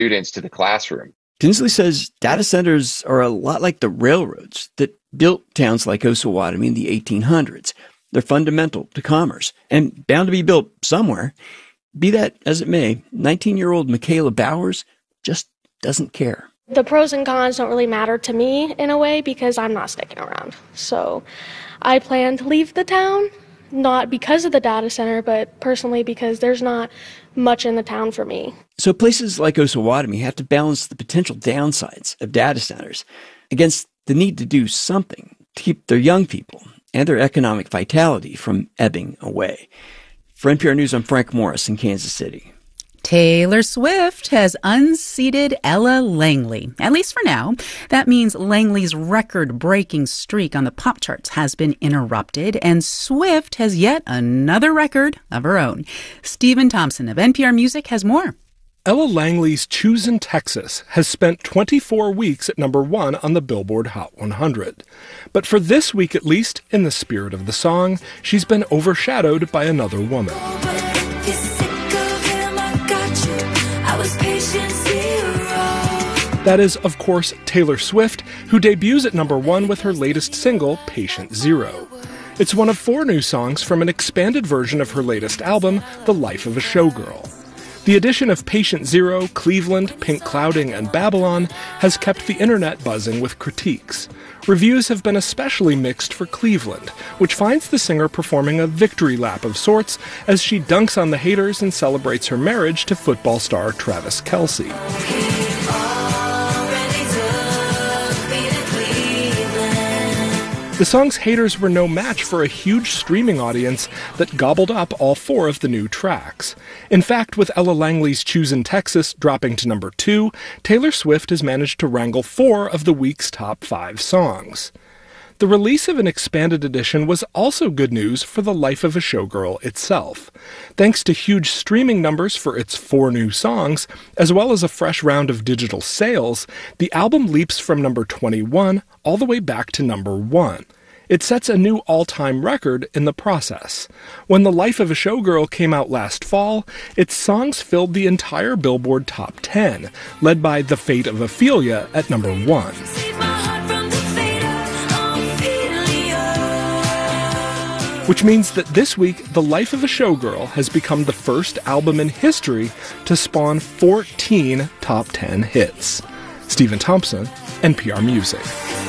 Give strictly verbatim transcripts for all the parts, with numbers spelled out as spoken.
students to the classroom. Tinsley says data centers are a lot like the railroads that built towns like Osawatomie in the eighteen hundreds. They're fundamental to commerce and bound to be built somewhere. Be that as it may, nineteen-year-old Michaela Bowers just doesn't care. The pros and cons don't really matter to me in a way because I'm not sticking around. So I plan to leave the town, not because of the data center, but personally because there's not much in the town for me. So places like Osawatomie have to balance the potential downsides of data centers against the need to do something to keep their young people and their economic vitality from ebbing away. For N P R News, I'm Frank Morris in Kansas City. Taylor Swift has unseated Ella Langley, at least for now. That means Langley's record-breaking streak on the pop charts has been interrupted, and Swift has yet another record of her own. Stephen Thompson of N P R Music has more. Ella Langley's Choosin' Texas has spent twenty-four weeks at number one on the Billboard Hot one hundred. But for this week at least, in the spirit of the song, she's been overshadowed by another woman. That is, of course, Taylor Swift, who debuts at number one with her latest single, Patient Zero. It's one of four new songs from an expanded version of her latest album, The Life of a Showgirl. The addition of Patient Zero, Cleveland, Pink Clouding, and Babylon has kept the internet buzzing with critiques. Reviews have been especially mixed for Cleveland, which finds the singer performing a victory lap of sorts as she dunks on the haters and celebrates her marriage to football star Travis Kelce. The song's haters were no match for a huge streaming audience that gobbled up all four of the new tracks. In fact, with Ella Langley's Choosin' Texas dropping to number two, Taylor Swift has managed to wrangle four of the week's top five songs. The release of an expanded edition was also good news for The Life of a Showgirl itself. Thanks to huge streaming numbers for its four new songs, as well as a fresh round of digital sales, the album leaps from number twenty-one all the way back to number one. It sets a new all-time record in the process. When The Life of a Showgirl came out last fall, its songs filled the entire Billboard Top ten, led by The Fate of Ophelia at number one. Which means that this week, The Life of a Showgirl has become the first album in history to spawn fourteen top ten hits. Stephen Thompson, N P R Music.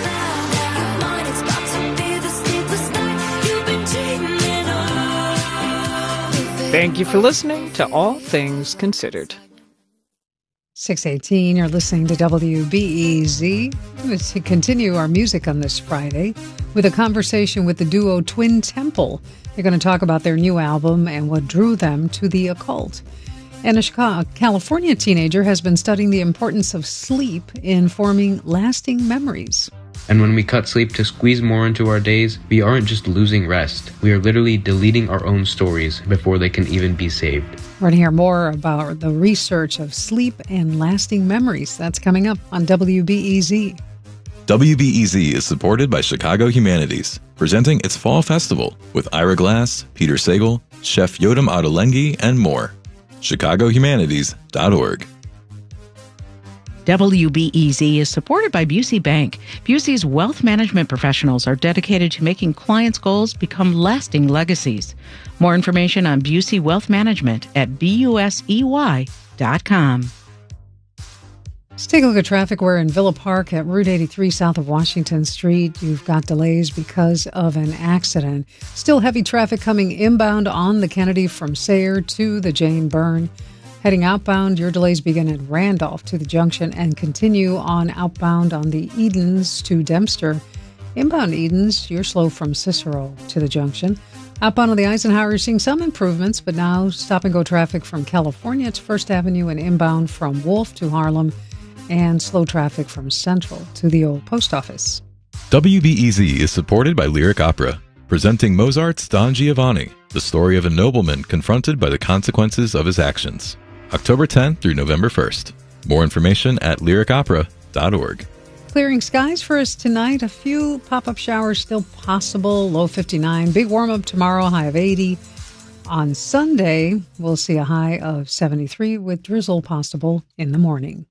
Thank you for listening to All Things Considered. six eighteen, you're listening to W B E Z. Let's continue our music on this Friday with a conversation with the duo Twin Temple. They're going to talk about their new album and what drew them to the occult. And a Chicago, California teenager has been studying the importance of sleep in forming lasting memories. And when we cut sleep to squeeze more into our days, we aren't just losing rest. We are literally deleting our own stories before they can even be saved. We're going to hear more about the research of sleep and lasting memories. That's coming up on W B E Z. W B E Z is supported by Chicago Humanities, presenting its Fall Festival with Ira Glass, Peter Sagal, Chef Yotam Ottolenghi, and more. chicago humanities dot org. W B E Z is supported by Busey Bank. Busey's wealth management professionals are dedicated to making clients' goals become lasting legacies. More information on Busey Wealth Management at busey dot com. Let's take a look at traffic. We're in Villa Park at Route eighty-three south of Washington Street. You've got delays because of an accident. Still heavy traffic coming inbound on the Kennedy from Sayre to the Jane Byrne. Heading outbound, your delays begin at Randolph to the junction and continue on outbound on the Edens to Dempster. Inbound Edens, you're slow from Cicero to the junction. Outbound on the Eisenhower, you're seeing some improvements, but now stop-and-go traffic from California to First Avenue and inbound from Wolf to Harlem, and slow traffic from Central to the old post office. W B E Z is supported by Lyric Opera, presenting Mozart's Don Giovanni, the story of a nobleman confronted by the consequences of his actions. October tenth through November first. More information at lyric opera dot org. Clearing skies for us tonight. A few pop-up showers still possible. Low fifty-nine. Big warm-up tomorrow. High of eighty. On Sunday, we'll see a high of seventy-three with drizzle possible in the morning.